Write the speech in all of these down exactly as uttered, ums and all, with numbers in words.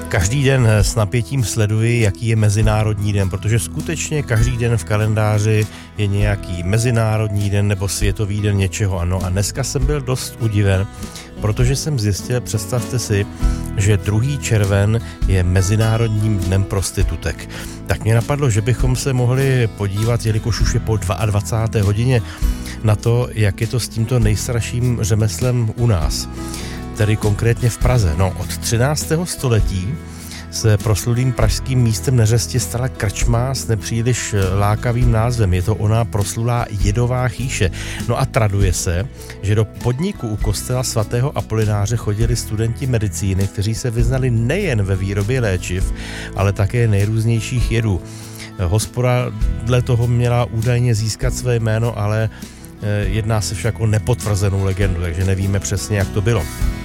Každý den s napětím sleduji, jaký je Mezinárodní den, protože skutečně každý den v kalendáři je nějaký Mezinárodní den nebo Světový den něčeho, ano. A dneska jsem byl dost udiven, protože jsem zjistil, představte si, že druhý červen je Mezinárodním dnem prostitutek. Tak mě napadlo, že bychom se mohli podívat, jelikož už je po dvacáté druhé hodině, na to, jak je to s tímto nejstarším řemeslem u nás. Tedy konkrétně v Praze. No, od třináctého století se proslulým pražským místem neřesti stala krčma s nepříliš lákavým názvem. Je to ona proslulá Jedová chýše. No a traduje se, že do podniku u kostela svatého Apolináře chodili studenti medicíny, kteří se vyznali nejen ve výrobě léčiv, ale také nejrůznějších jedů. Hospoda dle toho měla údajně získat své jméno, ale jedná se však o nepotvrzenou legendu, takže nevíme přesně, jak to bylo.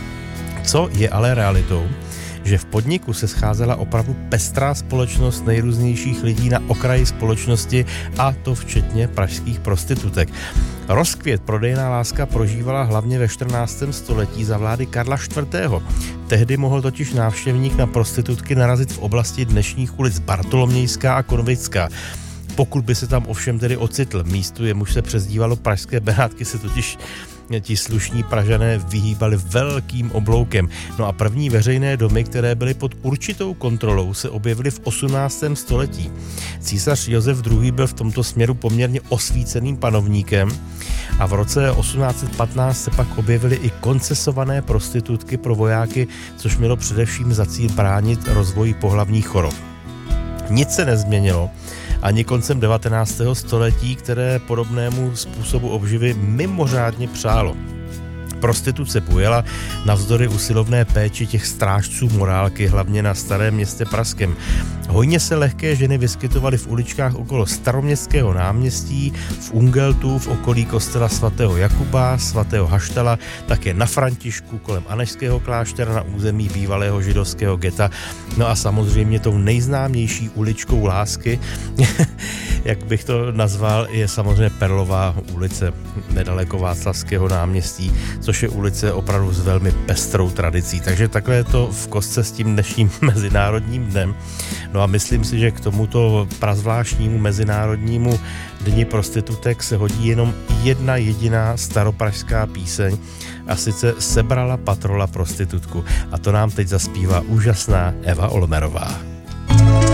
Co je ale realitou, že v podniku se scházela opravdu pestrá společnost nejrůznějších lidí na okraji společnosti, a to včetně pražských prostitutek. Rozkvět prodejná láska prožívala hlavně ve čtrnáctém století za vlády Karla čtvrtého. Tehdy mohl totiž návštěvník na prostitutky narazit v oblasti dnešních ulic Bartolomějská a Konvická. Pokud by se tam ovšem tedy ocitl, místu jemuž se přezdívalo Pražské Benátky, se totiž ti slušní Pražané vyhýbali velkým obloukem. No a první veřejné domy, které byly pod určitou kontrolou, se objevily v osmnáctém století. Císař Josef druhý. Byl v tomto směru poměrně osvíceným panovníkem a v roce osmnáct set patnáct se pak objevily i koncesované prostitutky pro vojáky, což mělo především za cíl bránit rozvoji pohlavních chorob. Nic se nezměnilo ani koncem devatenáctého století, které podobnému způsobu obživy mimořádně přálo. Prostituce bujela navzdory usilovné péči těch strážců morálky, hlavně na Starém Městě pražském. Hojně se lehké ženy vyskytovaly v uličkách okolo Staroměstského náměstí, v Ungeltu, v okolí kostela svatého Jakuba, svatého Haštala, také na Františku, kolem Anežského kláštera na území bývalého židovského geta. No a samozřejmě tou nejznámější uličkou lásky, jak bych to nazval, je samozřejmě Perlová ulice nedaleko Václavského náměstí, což je ulice opravdu s velmi pestrou tradicí. Takže takhle je to v kostce s tím dnešním Mezinárodním dnem. No a myslím si, že k tomuto prazvláštnímu Mezinárodnímu dni prostitutek se hodí jenom jedna jediná staropražská píseň, a sice Sebrala patrola prostitutku. A to nám teď zaspívá úžasná Eva Olmerová.